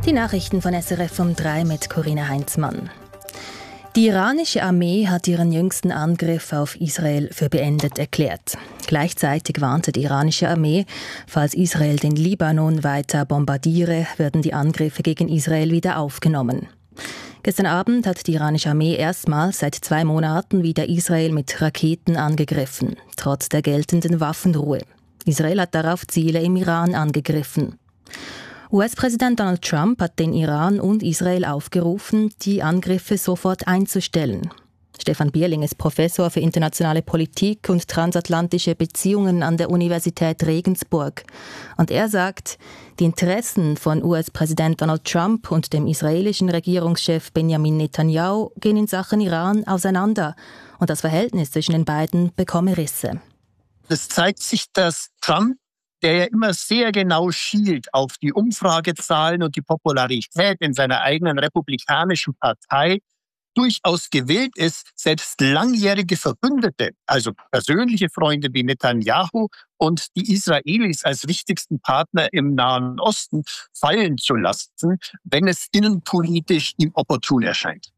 Die Nachrichten von SRF um 3 mit Corinna Heinzmann. Die iranische Armee hat ihren jüngsten Angriff auf Israel für beendet erklärt. Gleichzeitig warnte die iranische Armee, falls Israel den Libanon weiter bombardiere, werden die Angriffe gegen Israel wieder aufgenommen. Gestern Abend hat die iranische Armee erstmals seit 2 Monaten wieder Israel mit Raketen angegriffen, trotz der geltenden Waffenruhe. Israel hat darauf Ziele im Iran angegriffen. US-Präsident Donald Trump hat den Iran und Israel aufgerufen, die Angriffe sofort einzustellen. Stefan Bierling ist Professor für internationale Politik und transatlantische Beziehungen an der Universität Regensburg. Und er sagt, die Interessen von US-Präsident Donald Trump und dem israelischen Regierungschef Benjamin Netanyahu gehen in Sachen Iran auseinander. Und das Verhältnis zwischen den beiden bekomme Risse. Es zeigt sich, dass Trump, der ja immer sehr genau schielt auf die Umfragezahlen und die Popularität in seiner eigenen republikanischen Partei, durchaus gewillt ist, selbst langjährige Verbündete, also persönliche Freunde wie Netanyahu und die Israelis als wichtigsten Partner im Nahen Osten fallen zu lassen, wenn es innenpolitisch ihm opportun erscheint.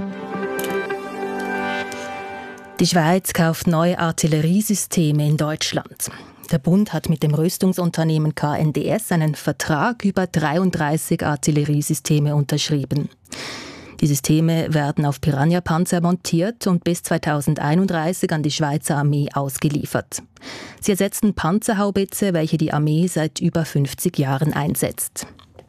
Die Schweiz kauft neue Artilleriesysteme in Deutschland. Der Bund hat mit dem Rüstungsunternehmen KNDS einen Vertrag über 33 Artilleriesysteme unterschrieben. Die Systeme werden auf Piranha-Panzer montiert und bis 2031 an die Schweizer Armee ausgeliefert. Sie ersetzen Panzerhaubitze, welche die Armee seit über 50 Jahren einsetzt.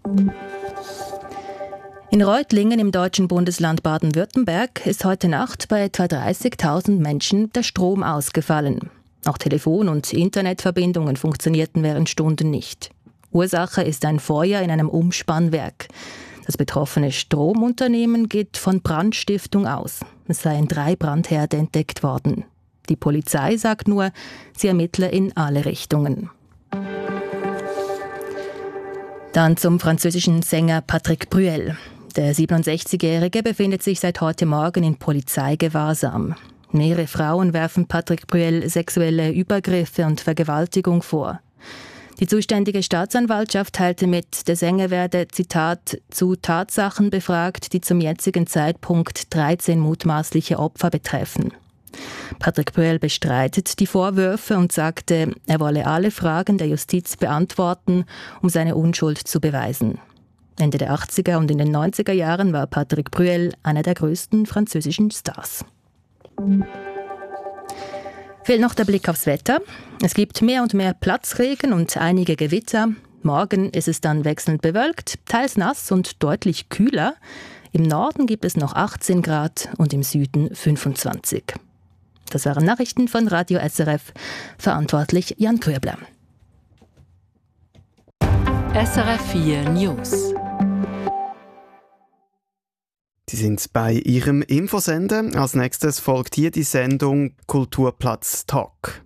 In Reutlingen im deutschen Bundesland Baden-Württemberg ist heute Nacht bei etwa 30.000 Menschen der Strom ausgefallen. Auch Telefon- und Internetverbindungen funktionierten während Stunden nicht. Ursache ist ein Feuer in einem Umspannwerk. Das betroffene Stromunternehmen geht von Brandstiftung aus. Es seien 3 Brandherde entdeckt worden. Die Polizei sagt nur, sie ermittle in alle Richtungen. Dann zum französischen Sänger Patrick Bruel. Der 67-Jährige befindet sich seit heute Morgen in Polizeigewahrsam. Mehrere Frauen werfen Patrick Bruel sexuelle Übergriffe und Vergewaltigung vor. Die zuständige Staatsanwaltschaft teilte mit, der Sänger werde, Zitat, zu Tatsachen befragt, die zum jetzigen Zeitpunkt 13 mutmaßliche Opfer betreffen. Patrick Bruel bestreitet die Vorwürfe und sagte, er wolle alle Fragen der Justiz beantworten, um seine Unschuld zu beweisen. Ende der 80er und in den 90er Jahren war Patrick Bruel einer der größten französischen Stars. Fehlt noch der Blick aufs Wetter. Es gibt mehr und mehr Platzregen und einige Gewitter. Morgen ist es dann wechselnd bewölkt, teils nass und deutlich kühler. Im Norden gibt es noch 18 Grad und im Süden 25. Das waren Nachrichten von Radio SRF. Verantwortlich Jan Köbler. SRF 4 News. Sie sind bei Ihrem Infosender. Als nächstes folgt hier die Sendung Kulturplatz Talk.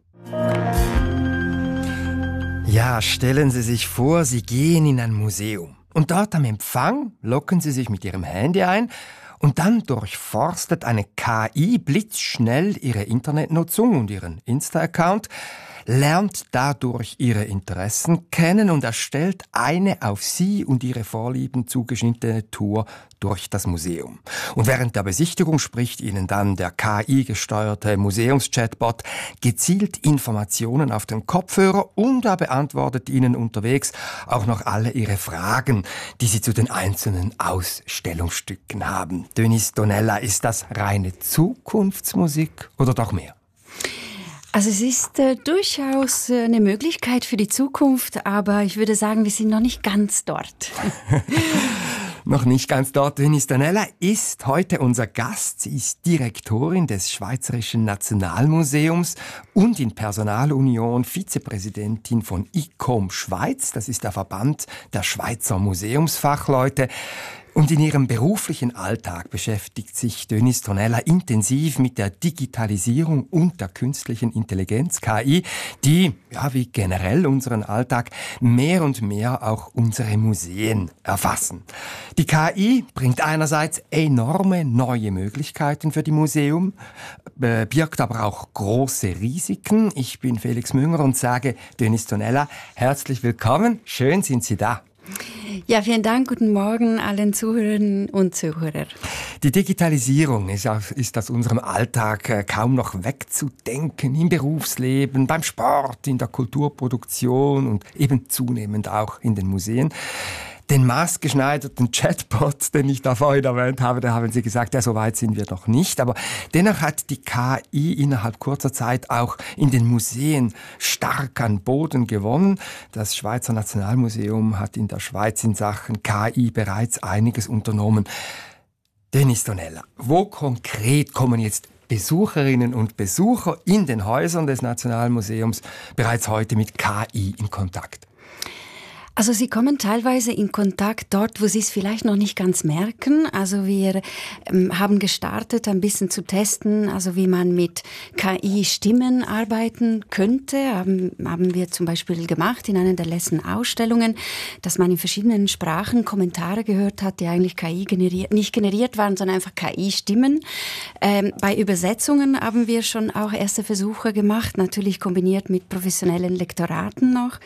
Ja, stellen Sie sich vor, Sie gehen in ein Museum. Und dort am Empfang locken Sie sich mit Ihrem Handy ein und dann durchforstet eine KI blitzschnell Ihre Internetnutzung und Ihren Insta-Account, lernt dadurch Ihre Interessen kennen und erstellt eine auf Sie und Ihre Vorlieben zugeschnittene Tour durch das Museum. Und während der Besichtigung spricht Ihnen dann der KI-gesteuerte Museumschatbot gezielt Informationen auf den Kopfhörer und er beantwortet Ihnen unterwegs auch noch alle Ihre Fragen, die Sie zu den einzelnen Ausstellungsstücken haben. Denise Donella, ist das reine Zukunftsmusik oder doch mehr? Also es ist durchaus eine Möglichkeit für die Zukunft, aber ich würde sagen, wir sind noch nicht ganz dort. Noch nicht ganz dort. Denise Donella ist heute unser Gast. Sie ist Direktorin des Schweizerischen Nationalmuseums und in Personalunion Vizepräsidentin von ICOM Schweiz. Das ist der Verband der Schweizer Museumsfachleute. Und in ihrem beruflichen Alltag beschäftigt sich Denise Donella intensiv mit der Digitalisierung und der künstlichen Intelligenz, KI, die, ja, wie generell unseren Alltag, mehr und mehr auch unsere Museen erfassen. Die KI bringt einerseits enorme neue Möglichkeiten für die Museum, birgt aber auch große Risiken. Ich bin Felix Münger und sage Denise Donella, herzlich willkommen, schön sind Sie da. Ja, vielen Dank. Guten Morgen allen Zuhörerinnen und Zuhörern. Die Digitalisierung ist aus unserem Alltag kaum noch wegzudenken. Im Berufsleben, beim Sport, in der Kulturproduktion und eben zunehmend auch in den Museen. Den maßgeschneiderten Chatbot, den ich da vorhin erwähnt habe, da haben Sie gesagt, ja, so weit sind wir noch nicht. Aber dennoch hat die KI innerhalb kurzer Zeit auch in den Museen stark an Boden gewonnen. Das Schweizer Nationalmuseum hat in der Schweiz in Sachen KI bereits einiges unternommen. Denis Donella, wo konkret kommen jetzt Besucherinnen und Besucher in den Häusern des Nationalmuseums bereits heute mit KI in Kontakt? Also Sie kommen teilweise in Kontakt dort, wo Sie es vielleicht noch nicht ganz merken. Also wir haben gestartet, ein bisschen zu testen, also wie man mit KI-Stimmen arbeiten könnte. Haben wir zum Beispiel gemacht in einer der letzten Ausstellungen, dass man in verschiedenen Sprachen Kommentare gehört hat, die eigentlich nicht generiert waren, sondern einfach KI-Stimmen. Bei Übersetzungen haben wir schon auch erste Versuche gemacht, natürlich kombiniert mit professionellen Lektoraten noch.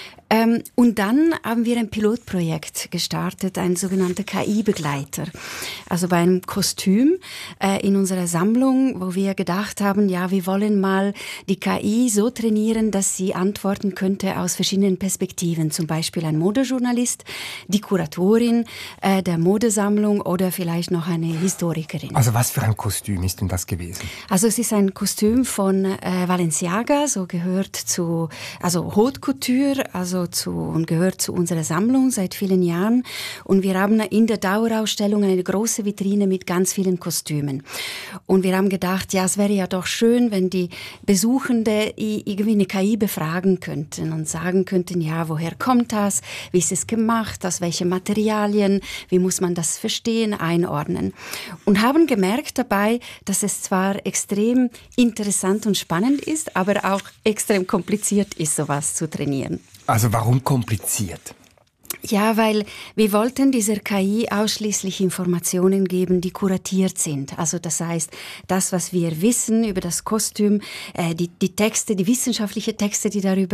Und dann haben wir ein Pilotprojekt gestartet, ein sogenannter KI-Begleiter. Also bei einem Kostüm in unserer Sammlung, wo wir gedacht haben, ja, wir wollen mal die KI so trainieren, dass sie antworten könnte aus verschiedenen Perspektiven. Zum Beispiel ein Modejournalist, die Kuratorin der Modesammlung oder vielleicht noch eine Historikerin. Also was für ein Kostüm ist denn das gewesen? Also es ist ein Kostüm von Balenciaga, so gehört zu, also Haute Couture, und gehört zu unserer Sammlung seit vielen Jahren. Und wir haben in der Dauerausstellung eine große Vitrine mit ganz vielen Kostümen. Und wir haben gedacht, ja, es wäre ja doch schön, wenn die Besuchende irgendwie eine KI befragen könnten und sagen könnten, ja, woher kommt das? Wie ist es gemacht? Aus welchen Materialien? Wie muss man das verstehen, einordnen? Und haben gemerkt dabei, dass es zwar extrem interessant und spannend ist, aber auch extrem kompliziert ist, sowas zu trainieren. Also warum kompliziert? Ja, weil wir wollten dieser KI ausschließlich Informationen geben, die kuratiert sind. Also das heißt, das, was wir wissen über das Kostüm, die Texte, die wissenschaftlichen Texte, die darüber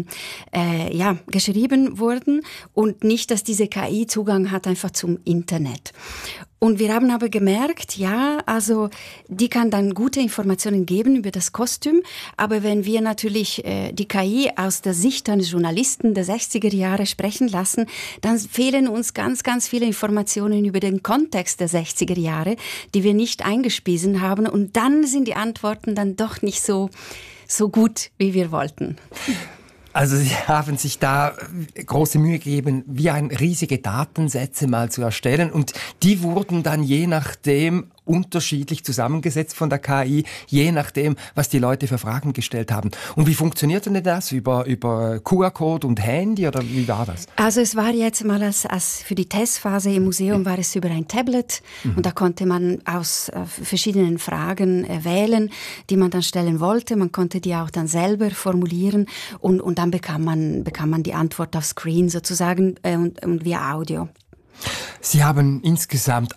geschrieben wurden und nicht, dass diese KI Zugang hat einfach zum Internet. Und wir haben aber gemerkt, ja, also die kann dann gute Informationen geben über das Kostüm, aber wenn wir natürlich die KI aus der Sicht eines Journalisten der 60er Jahre sprechen lassen, dann fehlen uns ganz, ganz viele Informationen über den Kontext der 60er Jahre, die wir nicht eingespiesen haben, und dann sind die Antworten dann doch nicht so gut, wie wir wollten. Also Sie haben sich da große Mühe gegeben, wie riesige Datensätze mal zu erstellen, und die wurden dann je nachdem unterschiedlich zusammengesetzt von der KI, je nachdem, was die Leute für Fragen gestellt haben. Und wie funktionierte denn das? Über QR-Code und Handy, oder wie war das? Also es war jetzt mal als für die Testphase im Museum war es über ein Tablet, und da konnte man aus verschiedenen Fragen wählen, die man dann stellen wollte. Man konnte die auch dann selber formulieren, und dann bekam man die Antwort auf Screen sozusagen und via Audio. Sie haben insgesamt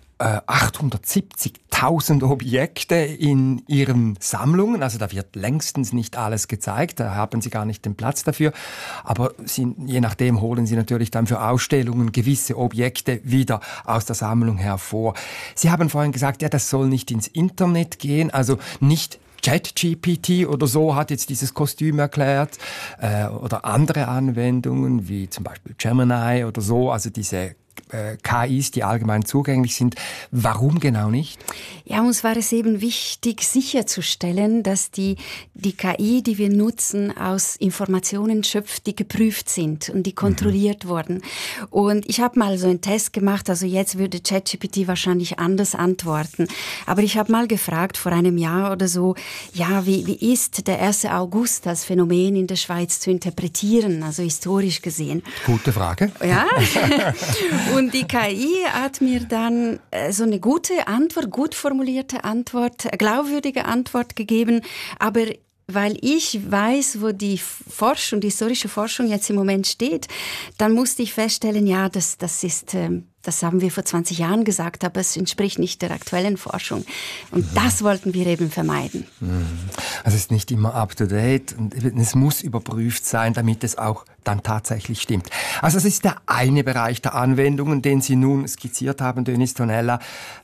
870.000 Objekte in Ihren Sammlungen. Also da wird längstens nicht alles gezeigt, da haben Sie gar nicht den Platz dafür. Aber je nachdem holen Sie natürlich dann für Ausstellungen gewisse Objekte wieder aus der Sammlung hervor. Sie haben vorhin gesagt, ja, das soll nicht ins Internet gehen, also nicht ChatGPT oder so hat jetzt dieses Kostüm erklärt, oder andere Anwendungen wie zum Beispiel Gemini oder so, also diese KIs, die allgemein zugänglich sind. Warum genau nicht? Ja, uns war es eben wichtig, sicherzustellen, dass die KI, die wir nutzen, aus Informationen schöpft, die geprüft sind und die kontrolliert wurden. Und ich habe mal so einen Test gemacht, also jetzt würde ChatGPT wahrscheinlich anders antworten. Aber ich habe mal gefragt, vor einem Jahr oder so, ja, wie ist der 1. August als Phänomen in der Schweiz zu interpretieren, also historisch gesehen? Gute Frage. Ja. Und die KI hat mir dann so eine gute Antwort, gut formulierte Antwort, glaubwürdige Antwort gegeben, aber weil ich weiß, wo die Forschung, die historische Forschung jetzt im Moment steht, dann musste ich feststellen, ja, das haben wir vor 20 Jahren gesagt, aber es entspricht nicht der aktuellen Forschung. Und das wollten wir eben vermeiden. Also es ist nicht immer up to date und es muss überprüft sein, damit es auch dann tatsächlich stimmt. Also es ist der eine Bereich der Anwendungen, den Sie nun skizziert haben, Denise Tonella.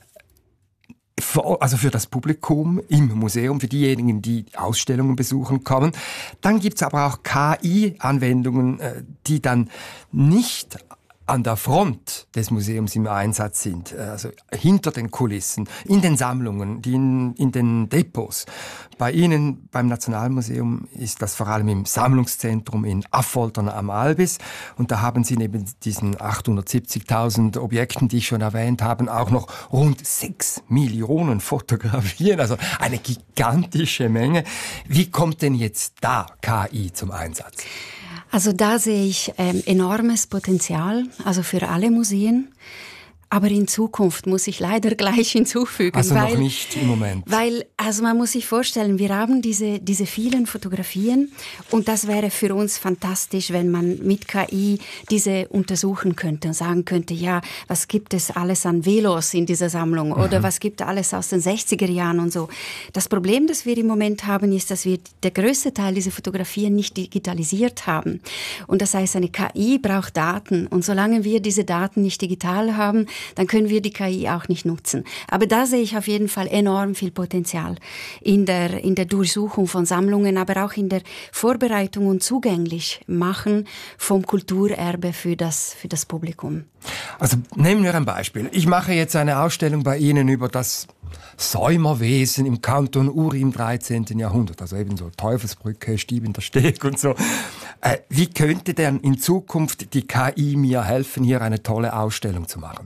Also für das Publikum im Museum, für diejenigen, die Ausstellungen besuchen kommen. Dann gibt's aber auch KI-Anwendungen, die dann nicht an der Front des Museums im Einsatz sind, also hinter den Kulissen, in den Sammlungen, in den Depots. Bei Ihnen, beim Nationalmuseum, ist das vor allem im Sammlungszentrum in Affoltern am Albis. Und da haben Sie neben diesen 870.000 Objekten, die ich schon erwähnt habe, auch noch rund 6 Millionen Fotografien, also eine gigantische Menge. Wie kommt denn jetzt da KI zum Einsatz? Also da sehe ich enormes Potenzial, also für alle Museen. Aber in Zukunft muss ich leider gleich hinzufügen. Also noch nicht im Moment. Weil, also man muss sich vorstellen, wir haben diese vielen Fotografien und das wäre für uns fantastisch, wenn man mit KI diese untersuchen könnte und sagen könnte, ja, was gibt es alles an Velos in dieser Sammlung oder was gibt es alles aus den 60er Jahren und so. Das Problem, das wir im Moment haben, ist, dass wir der größte Teil dieser Fotografien nicht digitalisiert haben. Und das heißt, eine KI braucht Daten und solange wir diese Daten nicht digital haben, dann können wir die KI auch nicht nutzen. Aber da sehe ich auf jeden Fall enorm viel Potenzial in der Durchsuchung von Sammlungen, aber auch in der Vorbereitung und Zugänglichmachen vom Kulturerbe für das Publikum. Also nehmen wir ein Beispiel. Ich mache jetzt eine Ausstellung bei Ihnen über das Säumerwesen im Kanton Uri im 13. Jahrhundert. Also eben so Teufelsbrücke, Stieb in der Steg und so. Wie könnte denn in Zukunft die KI mir helfen, hier eine tolle Ausstellung zu machen?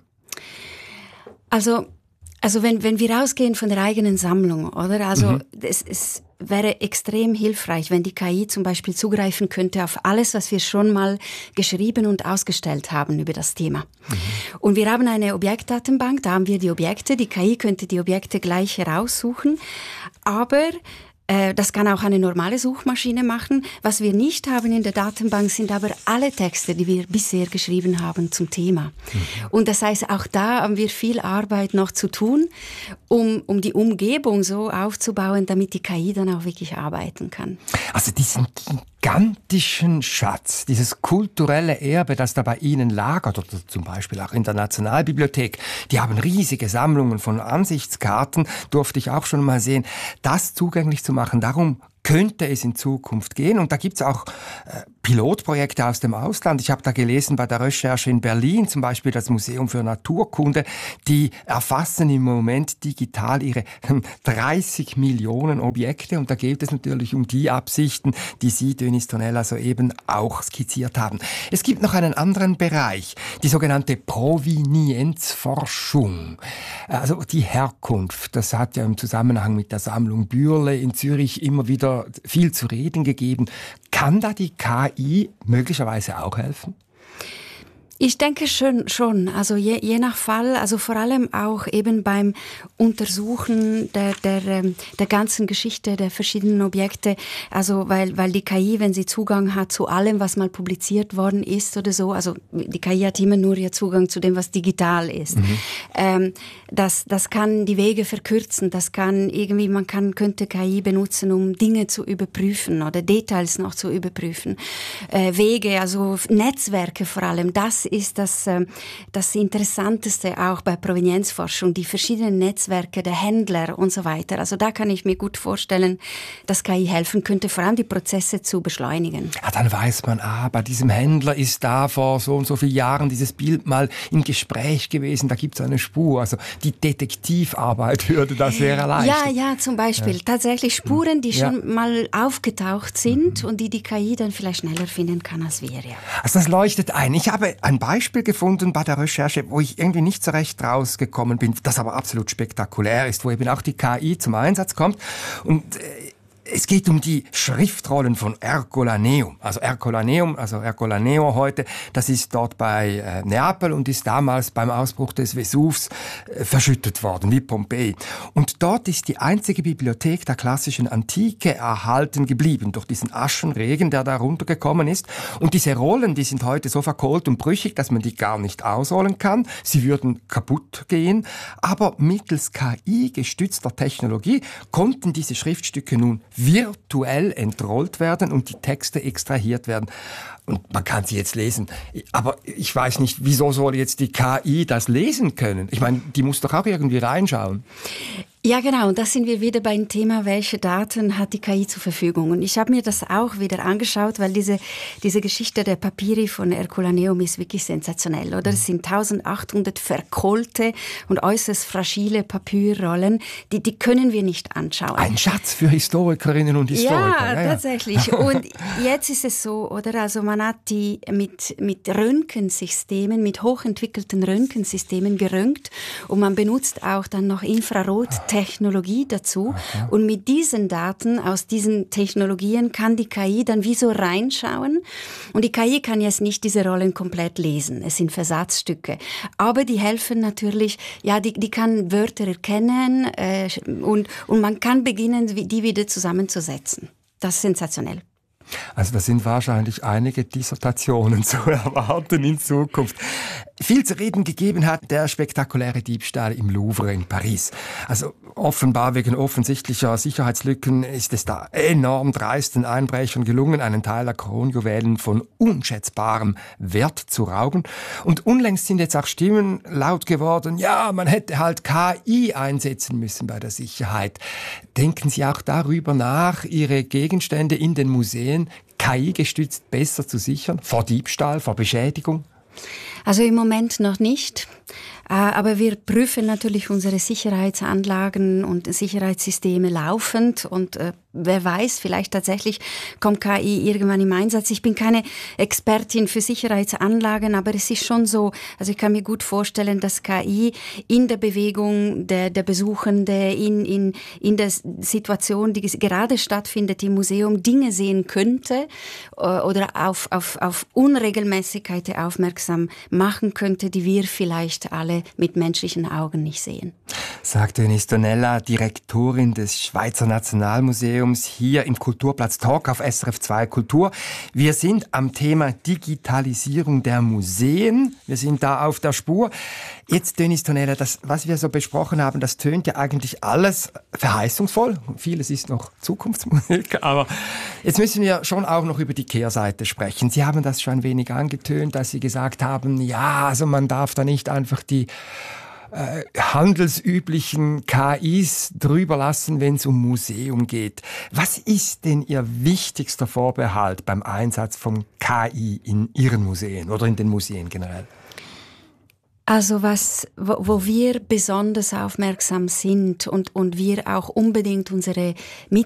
Also wenn wir rausgehen von der eigenen Sammlung, oder? Also es wäre extrem hilfreich, wenn die KI zum Beispiel zugreifen könnte auf alles, was wir schon mal geschrieben und ausgestellt haben über das Thema. Und wir haben eine Objektdatenbank, da haben wir die Objekte, die KI könnte die Objekte gleich heraussuchen, aber das kann auch eine normale Suchmaschine machen. Was wir nicht haben in der Datenbank sind aber alle Texte, die wir bisher geschrieben haben zum Thema. Und das heißt, auch da haben wir viel Arbeit noch zu tun, um die Umgebung so aufzubauen, damit die KI dann auch wirklich arbeiten kann. Also diesen gigantischen Schatz, dieses kulturelle Erbe, das da bei Ihnen lagert, oder zum Beispiel auch in der Nationalbibliothek, die haben riesige Sammlungen von Ansichtskarten, durfte ich auch schon mal sehen, das zugänglich zu machen. Darum könnte es in Zukunft gehen. Und da gibt's auch Pilotprojekte aus dem Ausland. Ich habe da gelesen bei der Recherche in Berlin, zum Beispiel das Museum für Naturkunde, die erfassen im Moment digital ihre 30 Millionen Objekte. Und da geht es natürlich um die Absichten, die Sie, Denise Tonella, soeben auch skizziert haben. Es gibt noch einen anderen Bereich, die sogenannte Provenienzforschung. Also die Herkunft, das hat ja im Zusammenhang mit der Sammlung Bürle in Zürich immer wieder viel zu reden gegeben. Kann da die KI möglicherweise auch helfen? Ich denke schon. Also je nach Fall, also vor allem auch eben beim Untersuchen der ganzen Geschichte der verschiedenen Objekte. Also weil die KI, wenn sie Zugang hat zu allem, was mal publiziert worden ist oder so, also die KI hat immer nur ja Zugang zu dem, was digital ist. Das kann die Wege verkürzen. Das kann irgendwie, könnte KI benutzen, um Dinge zu überprüfen oder Details noch zu überprüfen. Wege, also Netzwerke vor allem, das ist das Interessanteste auch bei Provenienzforschung, die verschiedenen Netzwerke der Händler und so weiter. Also da kann ich mir gut vorstellen, dass KI helfen könnte, vor allem die Prozesse zu beschleunigen. Ja, dann weiß man, bei diesem Händler ist da vor so und so vielen Jahren dieses Bild mal im Gespräch gewesen, da gibt es eine Spur. Also die Detektivarbeit würde da sehr erleichtern. Ja, zum Beispiel. Ja. Tatsächlich Spuren, die schon mal aufgetaucht sind und die KI dann vielleicht schneller finden kann als wir. Ja. Also das leuchtet ein. Ich habe ein Beispiel gefunden bei der Recherche, wo ich irgendwie nicht so recht rausgekommen bin, das aber absolut spektakulär ist, wo eben auch die KI zum Einsatz kommt. Und Es geht um die Schriftrollen von Ercolaneum. Also Ercolaneo heute, das ist dort bei Neapel und ist damals beim Ausbruch des Vesuvs verschüttet worden, wie Pompeji. Und dort ist die einzige Bibliothek der klassischen Antike erhalten geblieben, durch diesen Aschenregen, der da runtergekommen ist. Und diese Rollen, die sind heute so verkohlt und brüchig, dass man die gar nicht ausrollen kann. Sie würden kaputt gehen. Aber mittels KI-gestützter Technologie konnten diese Schriftstücke nun virtuell entrollt werden und die Texte extrahiert werden. Und man kann sie jetzt lesen. Aber ich weiß nicht, wieso soll jetzt die KI das lesen können? Ich meine, die muss doch auch irgendwie reinschauen. Ja, genau. Und da sind wir wieder beim Thema, welche Daten hat die KI zur Verfügung. Und ich habe mir das auch wieder angeschaut, weil diese Geschichte der Papyri von Ercolaneum ist wirklich sensationell, oder? Es sind 1800 verkohlte und äußerst fragile Papyrrollen, die können wir nicht anschauen. Ein Schatz für Historikerinnen und Historiker. Ja, tatsächlich. Und jetzt ist es so, oder? Also man hat die mit Röntgensystemen, mit hochentwickelten Röntgensystemen geröntgt und man benutzt auch dann noch Infrarottechnologie dazu. Okay. Und mit diesen Daten aus diesen Technologien kann die KI dann wie so reinschauen. Und die KI kann jetzt nicht diese Rollen komplett lesen. Es sind Versatzstücke. Aber die helfen natürlich, ja, die kann Wörter erkennen und man kann beginnen, die wieder zusammenzusetzen. Das ist sensationell. Also da sind wahrscheinlich einige Dissertationen zu erwarten in Zukunft. Viel zu reden gegeben hat der spektakuläre Diebstahl im Louvre in Paris. Also offenbar wegen offensichtlicher Sicherheitslücken ist es da enorm dreisten Einbrechern gelungen, einen Teil der Kronjuwelen von unschätzbarem Wert zu rauben. Und unlängst sind jetzt auch Stimmen laut geworden, ja, man hätte halt KI einsetzen müssen bei der Sicherheit. Denken Sie auch darüber nach, Ihre Gegenstände in den Museen KI-gestützt besser zu sichern? Vor Diebstahl, vor Beschädigung? Also im Moment noch nicht. Aber wir prüfen natürlich unsere Sicherheitsanlagen und Sicherheitssysteme laufend und wer weiß, vielleicht tatsächlich kommt KI irgendwann im Einsatz. Ich bin keine Expertin für Sicherheitsanlagen, aber es ist schon so, also ich kann mir gut vorstellen, dass KI in der Bewegung der Besuchende, in der Situation, die gerade stattfindet im Museum, Dinge sehen könnte oder auf Unregelmäßigkeiten aufmerksam machen könnte, die wir vielleicht alle mit menschlichen Augen nicht sehen. Sagt Denise Donella, Direktorin des Schweizer Nationalmuseums, hier im Kulturplatz Talk auf SRF 2 Kultur. Wir sind am Thema Digitalisierung der Museen. Wir sind da auf der Spur. Jetzt, Denise Donella, das, was wir so besprochen haben, das tönt ja eigentlich alles verheißungsvoll. Vieles ist noch Zukunftsmusik, aber jetzt müssen wir schon auch noch über die Kehrseite sprechen. Sie haben das schon ein wenig angetönt, dass Sie gesagt haben, ja, also man darf da nicht einfach die handelsüblichen KIs drüber lassen, wenn es um Museum geht. Was ist denn Ihr wichtigster Vorbehalt beim Einsatz von KI in Ihren Museen oder in den Museen generell? Also wo wir besonders aufmerksam sind und wir auch unbedingt unsere